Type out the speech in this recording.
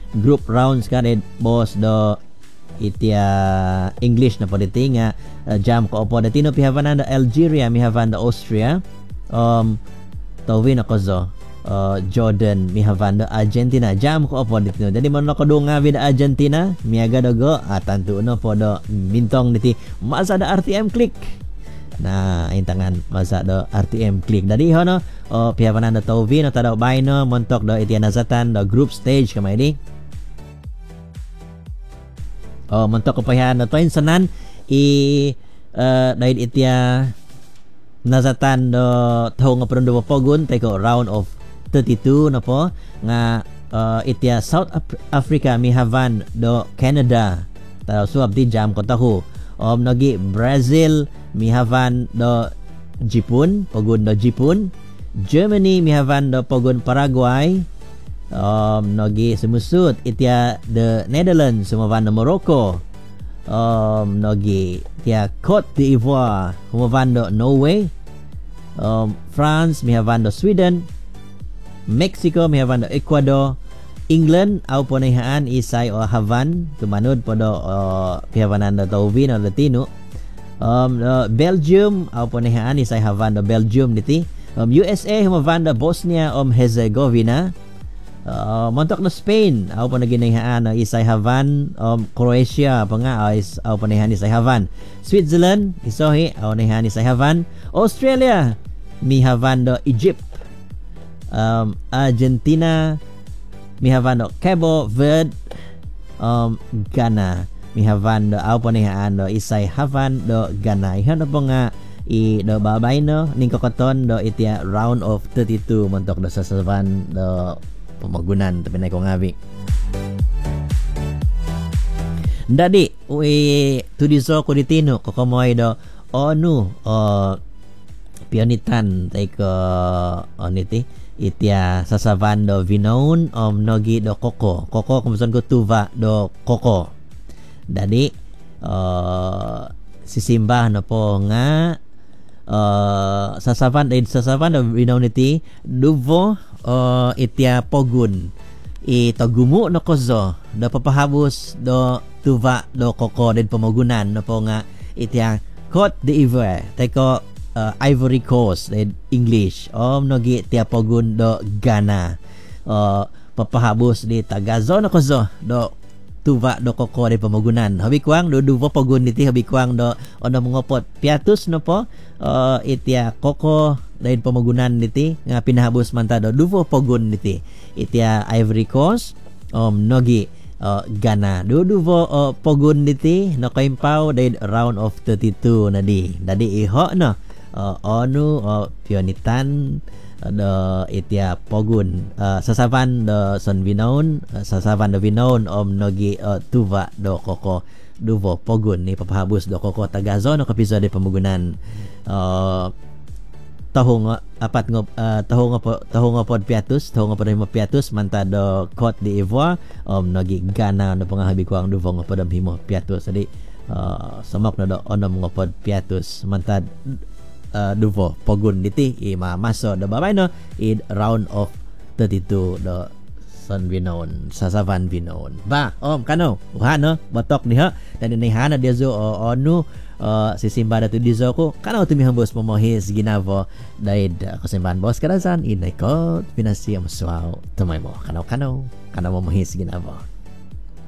group rounds kan bos do itia English na poditinga jam ko opo da tino pihavan da Algeria mihavan da Austria tawin ako zo Jordan mihavan da Argentina jam ko opo ditino jadi man ko do ngawi da Argentina miaga dogo tantu no podo bintong diti masa da RTM klik nah intangan masa do RTM klik dari hono pihavan da tawin no tada baino montok do itia nazatan do group stage kamay di mentok kepayahan atau senan dahil itia nazatan do tahu ngaperon do pogun teko round of 32 na po nga itia South Africa mihavan do Canada tahu suab di jam ko tahu nogi Brazil mihavan do Jepun pogun do Jepun Germany mihavan do pogun Paraguay nogi semusut itia the Netherlands sumavan do Morocco nogi itia Cote d'Ivoire sumavan do Norway France mihavan do Sweden Mexico mihavan do Ecuador England au ponehaan isay o Havan tumanod po do pihawanan do Tauvin o Latino Belgium au ponehaan isay Havan do Belgium diti USA humavan do Bosnia Herzegovina montok na Spain au panaginahaan isay Havan Croatia panga au panahan isay Havan Switzerland isohi au nahan isay Havan Australia mihavan do Egypt Argentina mihavan do Cabo Verde Ghana mihavan do au panahan do isay Havan do Ghana ihan po nga do babay no ning kokoton do itia round of 32 montok do sasavan do pemagunan tapi naik ko ngawi ndadi tudiso ko ditino ko komoy do onu pionitan tay ko oniti itia sasavan do vinaun nogi do koko kumuson ko tuva do koko dadi sisimbah no po nga sasavan do vinaun iti duvo itia pogun itagumu no kozo do papahabos do tuva do koko din pamagunan no po nga itia Cote d'Ivoire teko Ivory Coast in English nogi tia pogun do Ghana papahabos di tagazo no kozo do tuva do koko din pamagunan habi kuang do duvo pogun niti habi kuang do ono mongopot piatus no po itia koko dahin pamagunan niti nga pinahabos man ta do duvo pogun niti itia Ivory Coast nogi Ghana do duvo pogun niti no kaimpaw dahin round of 32 na di dadi iho no onu pionitan do itia pogun sasavan do son vinaun sasavan do vinaun nogi tuva do koko duvo pogun ni papahabos do koko tagazo no episode pamagunan tahong apat tahong pod piatus tahong pod himo piatus manta do Cote d'Ivoire nogi Ghana no pangahabi ko ang duvo pod himo piatus jadi samok na do onom ngopod piatus manta duvo pogun diti maso do babay no in round of 32 do son vinaon sasavan vinaon ba kano no batok niha dan inihana dia zo onu sisimba datu dizo ko kano tumihambos pomohis ginavo daid kasimban bos karasan inay ko pinasi am suaw tumay mo kano pomohis ginavo